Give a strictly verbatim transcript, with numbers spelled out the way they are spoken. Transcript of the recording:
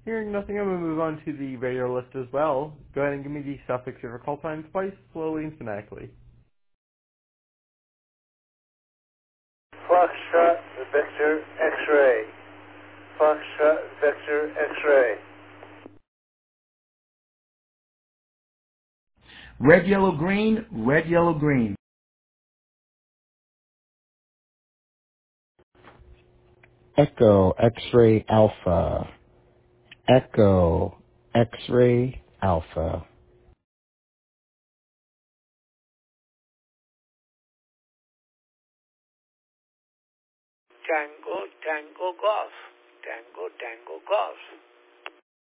Hearing nothing, I'm going to move on to the radio list as well. Go ahead and give me the suffix of your call sign twice, slowly and phonetically. Foxtrot Victor X-ray. Foxtrot Victor X-ray. Red, yellow, green, red, yellow, green. Echo X-ray Alpha. Echo X-ray Alpha. Tango Tango Golf. Tango Tango Golf.